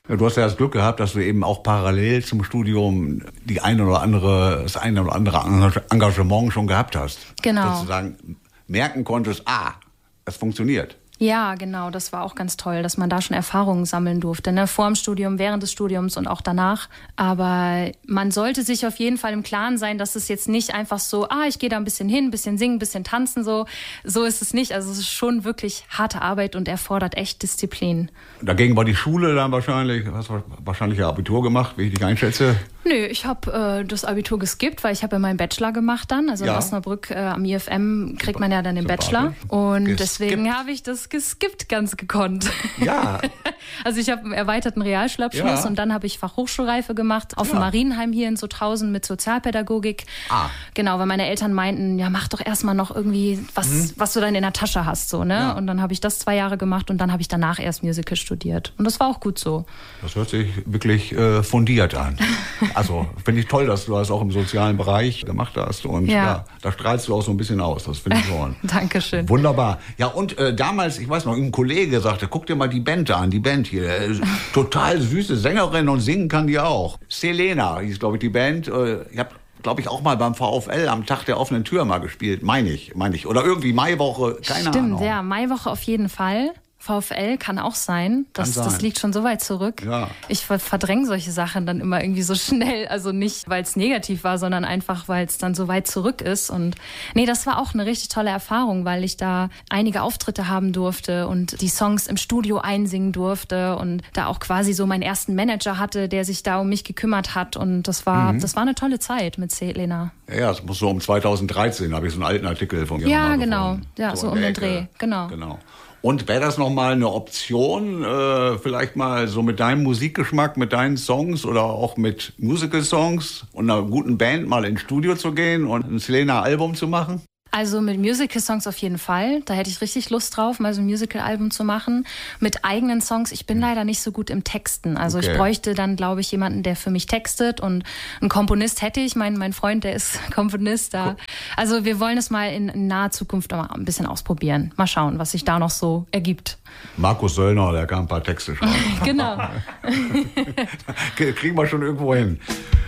Ja, du hast ja das Glück gehabt, dass du eben auch parallel zum Studium das eine oder andere Engagement schon gehabt hast. Genau. Sozusagen merken konntest, es funktioniert. Ja, genau, das war auch ganz toll, dass man da schon Erfahrungen sammeln durfte, ne? Vor dem Studium, während des Studiums und auch danach. Aber man sollte sich auf jeden Fall im Klaren sein, dass es jetzt nicht einfach so, ich gehe da ein bisschen hin, ein bisschen singen, ein bisschen tanzen, so ist es nicht. Also es ist schon wirklich harte Arbeit und erfordert echt Disziplin. Dagegen war die Schule dann wahrscheinlich, hast du wahrscheinlich ja Abitur gemacht, wie ich dich einschätze? Nö, ich habe das Abitur geskippt, weil ich habe ja meinen Bachelor gemacht dann. Also in Osnabrück am IFM kriegt man ja dann den Bachelor. Und deswegen habe ich das geskippt ganz gekonnt. Ja. Also ich habe einen erweiterten Realschulabschluss und dann habe ich Fachhochschulreife gemacht auf dem Marienheim hier in Sutthausen mit Sozialpädagogik. Genau, weil meine Eltern meinten, ja, mach doch erstmal noch irgendwie was du dann in der Tasche hast. So, ne? Ja. Und dann habe ich das 2 Jahre gemacht und dann habe ich danach erst Musical studiert. Und das war auch gut so. Das hört sich wirklich fundiert an. Also finde ich toll, dass du das auch im sozialen Bereich gemacht hast. Und da strahlst du auch so ein bisschen aus. Das finde ich schon. Dankeschön. Wunderbar. Ja, und damals, ich weiß noch, ein Kollege sagte, guck dir mal die Band an, die Band hier. Total süße Sängerin und singen kann die auch. Selena hieß, glaube ich, die Band. Ich habe, glaube ich, auch mal beim VfL am Tag der offenen Tür mal gespielt. Meine ich. Oder irgendwie Maiwoche, keine Ahnung. Stimmt, ja, Maiwoche auf jeden Fall. VfL kann auch sein. Das liegt schon so weit zurück. Ja. Ich verdränge solche Sachen dann immer irgendwie so schnell. Also nicht, weil es negativ war, sondern einfach, weil es dann so weit zurück ist. Und nee, das war auch eine richtig tolle Erfahrung, weil ich da einige Auftritte haben durfte und die Songs im Studio einsingen durfte und da auch quasi so meinen ersten Manager hatte, der sich da um mich gekümmert hat. Und das war eine tolle Zeit mit Selena. Ja, es muss so um 2013, habe ich so einen alten Artikel von mir. Ja, genau. Ja, so um den Dreh. Genau. Und wäre das nochmal eine Option, vielleicht mal so mit deinem Musikgeschmack, mit deinen Songs oder auch mit Musical-Songs und einer guten Band mal ins Studio zu gehen und ein Selena-Album zu machen? Also mit Musical-Songs auf jeden Fall. Da hätte ich richtig Lust drauf, mal so ein Musical-Album zu machen. Mit eigenen Songs. Ich bin leider nicht so gut im Texten. Also ich bräuchte dann, glaube ich, jemanden, der für mich textet. Und einen Komponist hätte ich. Mein Freund, der ist Komponist da. Also wir wollen es mal in naher Zukunft noch mal ein bisschen ausprobieren. Mal schauen, was sich da noch so ergibt. Markus Söllner, der kann ein paar Texte schreiben. Genau. Kriegen wir schon irgendwo hin.